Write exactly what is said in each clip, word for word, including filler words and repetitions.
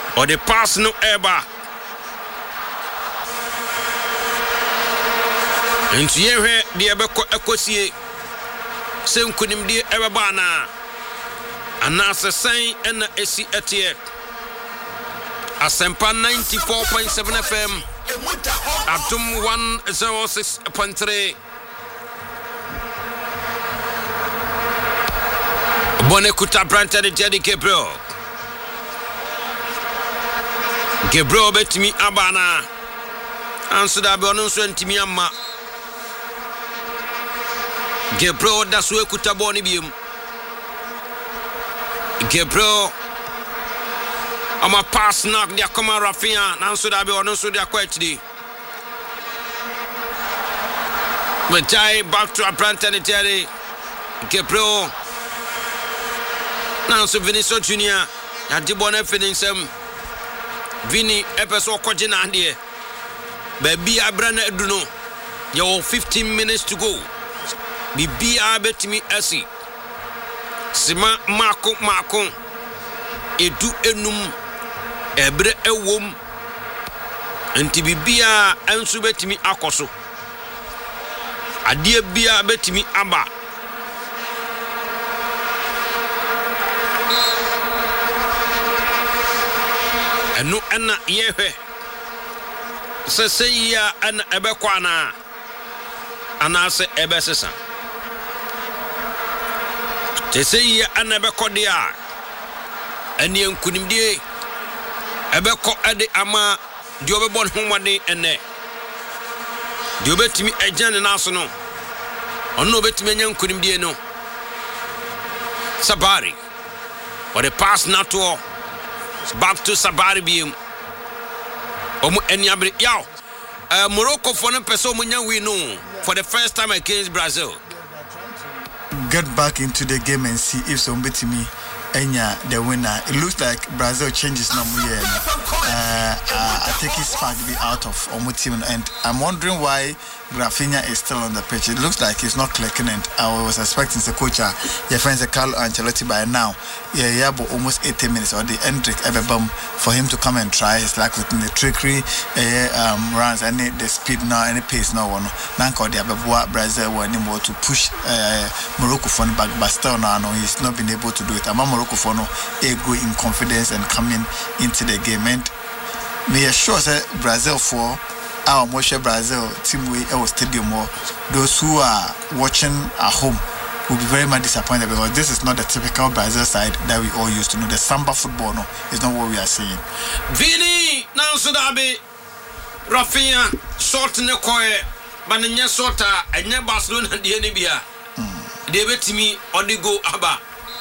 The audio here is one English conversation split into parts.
or the pass no ever. Into ye the ebeko ekosie. Sen kunim de ebeba na. Anasa san ena esi etie. Asempa ninety-four point seven F M. Atum one oh six point three. Bonekuta Branta de Jerry Gabriel. Gabriel betimi abana. Anso da be onu so ntimi amma. Gabriel da so ekuta boni biem. Gabriel ama pass knock dia koma Rafinha nanso da be onu so dia kwachidi. Majai back to Branta de Jerry Gabriel. Now so Vinicius Junior ya dibona finisem Vini epeso kwagina ande baby abrana eduno you fifteen minutes to go bibi abetimi asi sima mako mako edu enum ebre ewom enti bibia ensu betimi akoso ade bia betimi aba enu ena yehe se se ya ana ebekwa na ana se ebesesa te se ya ana ebekodia eni enkunimdie ebeko ade ama di obebon homade ene di obetimi ejane naso no ono obetimi anya enkunimdie no Sabari or the pass not to back to Sabari beam. Omu enyabri yaw. Uh, Morocco for no person munya we know for the first time against Brazil. Get back into the game and see if somebody to me Enya the winner. It looks like Brazil changes number here. Uh, uh, I think his spark be out of Omu team, and I'm wondering why Rafinha is still on the pitch. It looks like he's not clicking, and I was expecting the coach, your friends, Carlo Ancelotti by now. Yeah, yeah, but almost eighty minutes or the Hendrik Ebebum for him to come and try his luck with the trickery, uh, um, runs, any the speed now, any pace now. One, Nanko the Abebua Brazil were able to push uh, Morocco for the back, but still now no, he's not been able to do it. I'm Morocco for no a go in confidence and coming into the game. And me assure say Brazil for our Moshe Brazil team we our stadium or those who are watching at home will be very much disappointed because this is not the typical Brazil side that we all used to know. The samba football no is not what we are seeing. Vini now so that be Rafinha short ne koe banenya sorta enya Barcelona de ne bia. They betimi odigo aba.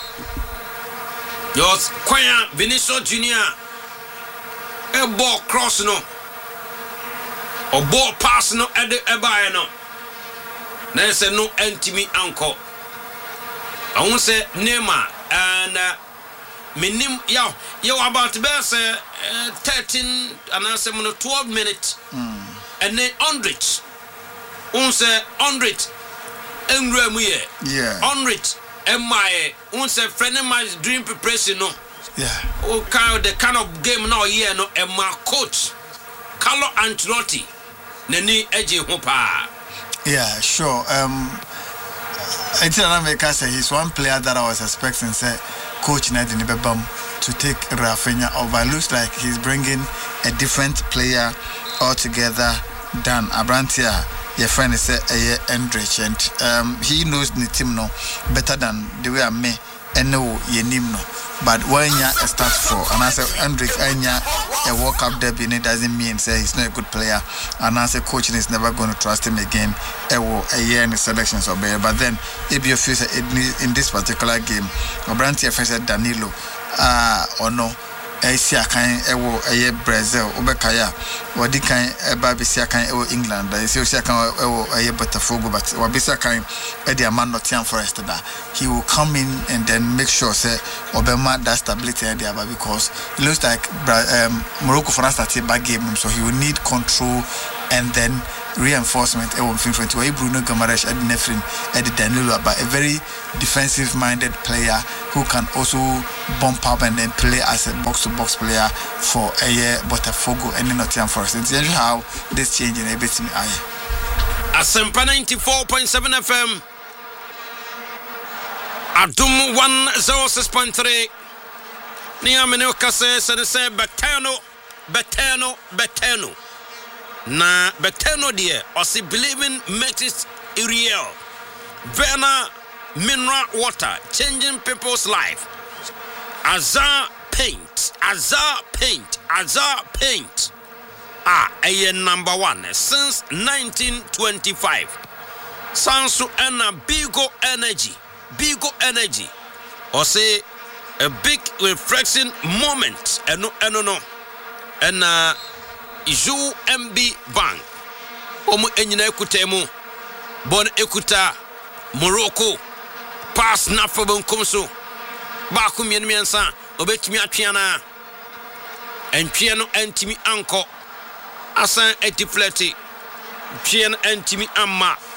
Yours, Quaya Vinicius Junior a ball cross no or ball pass no at the Ebay no. There's a no anti uncle. I won't say Neymar and uh, minim yow yow about the best uh, thirteen and I say twelve minutes mm. and then hundred. Won't say hundred and Remuye. Yeah, hundred. And my own say friend of my dream preparation no. Yeah. Oh, kind of the kind of game now here no. And my coach, Carlo Ancelotti, Neni Eji Hopa. Yeah, sure. Um, I think America say he's one player that I was expecting. Say Coach Nadine Bebam to take Rafinha over. Looks like he's bringing a different player altogether than Abrantia. Your friend is a Hendrik, and um, he knows the team no better than the way I may and know your name no. But when you start for and I say Hendrik Enya a walk up there it doesn't mean say he's not a good player. And I say coach is never going to trust him again. A year in the selections or better. But then if you feel in this particular game, Obrantia said Danilo uh or no. Asia kan ewo eye Brazil obekaya wadi kan eba bisia kan ewo England da isi osia kan ewo eye Botafogo but wabisia kan e dia man Nottingham Forest da he will come in and then make sure say obema that stability e dia because it looks like um, Morocco for us started back game so he will need control and then reinforcement e won finfront where Bruno Guimaraes and Nefrin and Danilo, but a very defensive minded player who can also bump up and then play as a box to box player for a year Botafogo and Nottingham Forest. It's how this change in a bit in eye. Asempa ninety-four point seven F M. Adum one oh six point three. Niamene Okase said say Betano, Betano, Betano. Na Betano dear, or see believing makes it real. Verna mineral water changing people's life. Azar paint, Azar paint, Azar paint. Ah, a number one since nineteen twenty-five. Sansu ena Bigo Energy, Bigo Energy, or say a big reflection moment. Eno eno no, and uh, U M B Bank. Omu enyina ekutemu, bon ekuta Morocco. Pass na fobon komso. Ba ku mien miensa obetimi atweana. Entwe no antimi anko. Asan etifleti. Twen antimi amma.